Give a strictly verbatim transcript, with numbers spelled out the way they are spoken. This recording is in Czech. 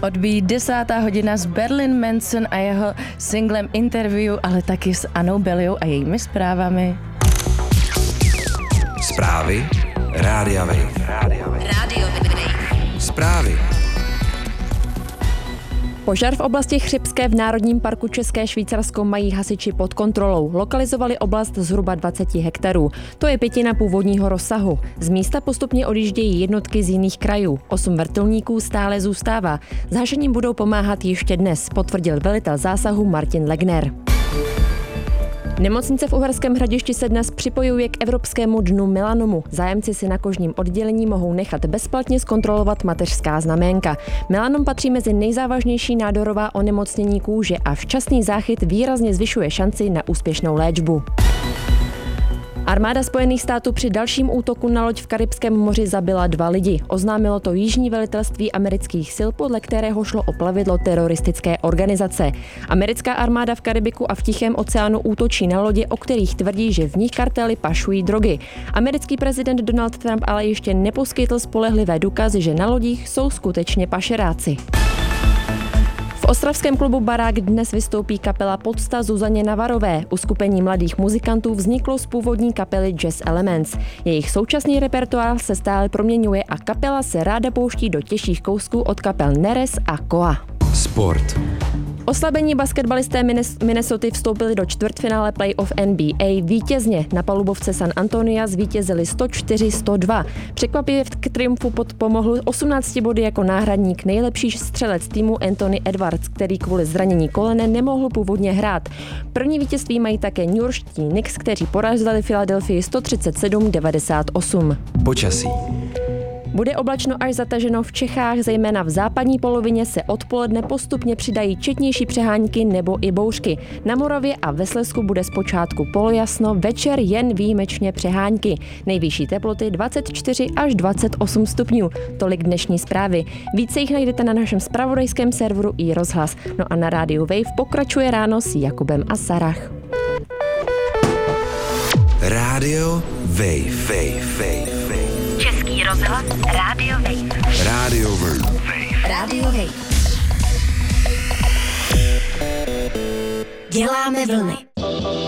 Odbíjí desátá hodina s Berlin Manson a jeho singlem Interview, ale taky s Annou Beliou a jejími zprávami. Zprávy Rádia Wave. Rádio Wave. Zprávy. Požár v oblasti Chřibské v Národním parku České Švýcarsko mají hasiči pod kontrolou. Lokalizovali oblast zhruba dvacet hektarů. To je pětina původního rozsahu. Z místa postupně odjíždějí jednotky z jiných krajů. Osm vrtulníků stále zůstává. S hašením budou pomáhat ještě dnes, potvrdil velitel zásahu Martin Legner. Nemocnice v Uherském Hradišti se dnes připojuje k Evropskému dnu melanomu. Zájemci si na kožním oddělení mohou nechat bezplatně zkontrolovat mateřská znaménka. Melanom patří mezi nejzávažnější nádorová onemocnění kůže a včasný záchyt výrazně zvyšuje šanci na úspěšnou léčbu. Armáda Spojených států při dalším útoku na loď v Karibském moři zabila dva lidi. Oznámilo to Jižní velitelství amerických sil, podle kterého šlo o plavidlo teroristické organizace. Americká armáda v Karibiku a v Tichém oceánu útočí na lodě, o kterých tvrdí, že v nich kartely pašují drogy. Americký prezident Donald Trump ale ještě neposkytl spolehlivé důkazy, že na lodích jsou skutečně pašeráci. V ostravském klubu Barák dnes vystoupí kapela Podsta Zuzaně Navarové. Uskupení mladých muzikantů vzniklo z původní kapely Jazz Elements. Jejich současný repertoár se stále proměňuje a kapela se ráda pouští do těžších kousků od kapel Neres a Koa. Sport. Oslabení basketbalisté Minnesoty vstoupili do čtvrtfinále playoff N B A vítězně. Na palubovce San Antonia zvítězili sto čtyři sto dva. Překvapivě k triumfu pomohl osmnácti body jako náhradník nejlepší střelec týmu Anthony Edwards, který kvůli zranění kolene nemohl původně hrát. První vítězství mají také newyorští Knicks, kteří porazili Filadelfii sto třicet sedm devadesát osm. Počasí. Bude oblačno až zataženo v Čechách, zejména v západní polovině se odpoledne postupně přidají četnější přehánky nebo i bouřky. Na Moravě a ve Slezsku bude zpočátku polojasno, večer jen výjimečně přehánky. Nejvyšší teploty dvacet čtyři až dvacet osm stupňů. Tolik dnešní zprávy. Více jich najdete na našem zpravodajském serveru i Rozhlas. No a na rádiu Wave pokračuje ráno s Jakubem a Sarah. Rádio Wave. Wave. Wave. Český rozhlas Rádio Wave. Rádio Wave. Rádio Wave. Děláme vlny.